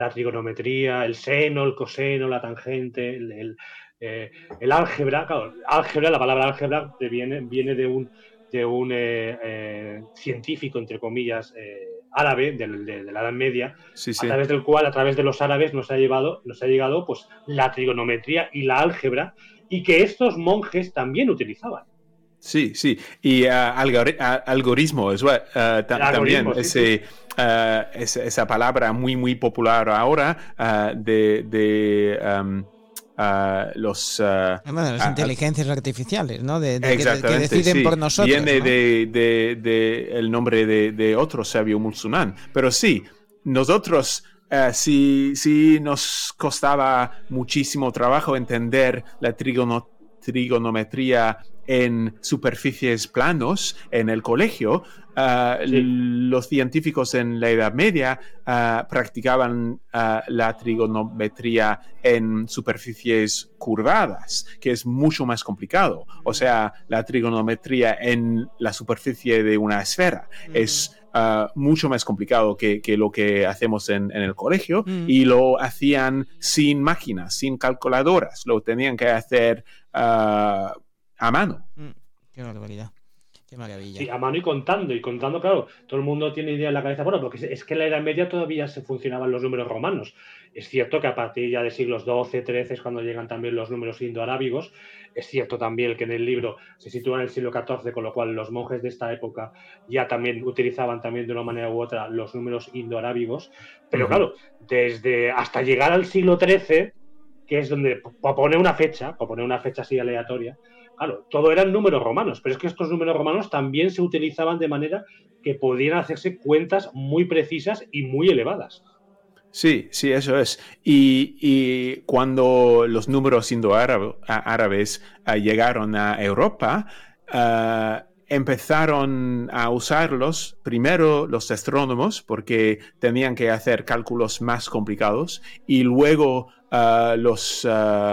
la trigonometría, el seno, el coseno, la tangente, el álgebra. Claro, álgebra, la palabra álgebra viene de un científico, entre comillas, árabe de la Edad Media, Sí, a sí. través del cual, a través de los árabes, nos ha llegado pues, la trigonometría y la álgebra, y que estos monjes también utilizaban. Sí, sí. Y algoritmo, El también algoritmo, sí, sí. esa palabra muy, muy popular ahora los... Bueno, las inteligencias artificiales, ¿no? Que exactamente, deciden sí. por nosotros, Viene ¿no? de el nombre de otro sabio musulmán. Pero sí, nosotros... sí nos costaba muchísimo trabajo entender la trigonometría en superficies planos en el colegio. Sí. Los científicos en la Edad Media practicaban la trigonometría en superficies curvadas, que es mucho más complicado. O sea, la trigonometría en la superficie de una esfera es mucho más complicado que lo que hacemos en el colegio, y lo hacían sin máquinas, sin calculadoras, lo tenían que hacer a mano. Qué barbaridad. Qué maravilla. Sí, a mano y contando, claro, todo el mundo tiene idea en la cabeza, bueno, porque es que en la Edad Media todavía se funcionaban los números romanos. Es cierto que a partir ya de siglos XII, XIII es cuando llegan también los números indoarábigos. Es cierto también que en el libro se sitúa en el siglo XIV, con lo cual los monjes de esta época ya también utilizaban también de una manera u otra los números indoarábigos. Pero claro, desde hasta llegar al siglo XIII, que es donde, para poner una fecha así aleatoria, claro, todo eran números romanos, pero es que estos números romanos también se utilizaban de manera que podían hacerse cuentas muy precisas y muy elevadas. Sí, sí, eso es. Y cuando los números indoárabes llegaron a Europa, empezaron a usarlos primero los astrónomos, porque tenían que hacer cálculos más complicados, y luego los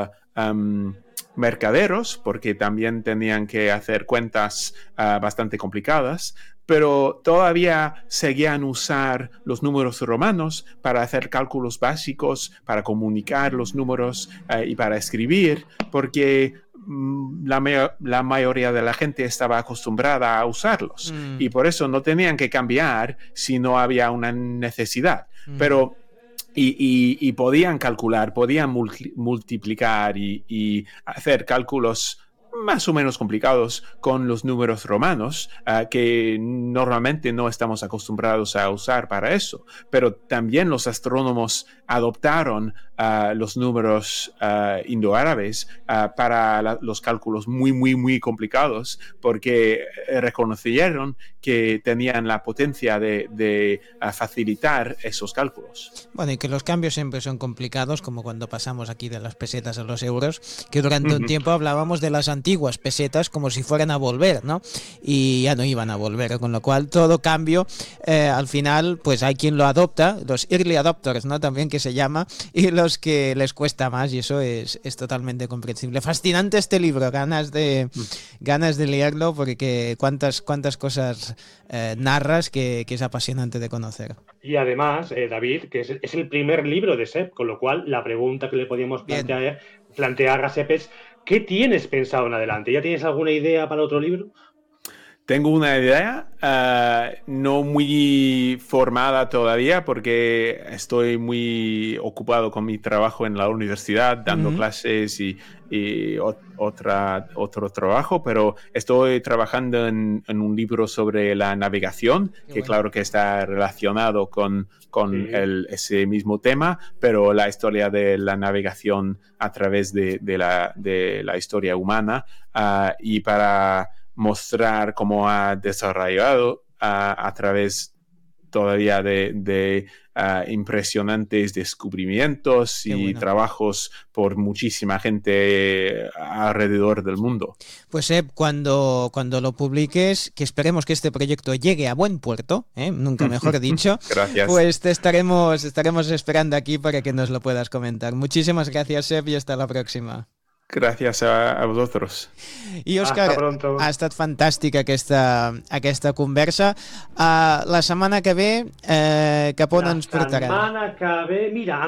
mercaderos, porque también tenían que hacer cuentas bastante complicadas, pero todavía seguían usar los números romanos para hacer cálculos básicos, para comunicar los números y para escribir, porque la mayoría de la gente estaba acostumbrada a usarlos, y por eso no tenían que cambiar si no había una necesidad. Pero y podían calcular, podían multiplicar y hacer cálculos más o menos complicados con los números romanos, que normalmente no estamos acostumbrados a usar para eso. Pero también los astrónomos adoptaron los números indoárabes para los cálculos muy, muy, muy complicados, porque reconocieron que tenían la potencia de facilitar esos cálculos. Bueno, y que los cambios siempre son complicados, como cuando pasamos aquí de las pesetas a los euros, que durante un tiempo hablábamos de las antiguas pesetas como si fueran a volver, ¿no? Y ya no iban a volver, con lo cual todo cambio, al final, pues hay quien lo adopta, los early adopters, ¿no? También que se llama, y los que les cuesta más, y eso es totalmente comprensible. Fascinante este libro, ganas de leerlo, porque cuántas cosas narras que es apasionante de conocer. Y además, David, que es el primer libro de Sepp, con lo cual la pregunta que le podíamos plantear a Sepp es: ¿qué tienes pensado en adelante? ¿Ya tienes alguna idea para otro libro? Tengo una idea, no muy formada todavía, porque estoy muy ocupado con mi trabajo en la universidad, dando clases y otro trabajo, pero estoy trabajando en un libro sobre la navegación, que claro que está relacionado con ese mismo tema, pero la historia de la navegación a través de la historia humana, y para mostrar cómo ha desarrollado a través todavía de impresionantes descubrimientos y trabajos por muchísima gente alrededor del mundo. Pues cuando lo publiques, que esperemos que este proyecto llegue a buen puerto, nunca mejor dicho. Gracias. Pues te estaremos esperando aquí para que nos lo puedas comentar. Muchísimas gracias, Seb, y hasta la próxima. Gracias a vosotros. I, Òscar, ha estat fantàstica aquesta conversa. La setmana que ve, cap on ens portarà? La setmana que ve, mira,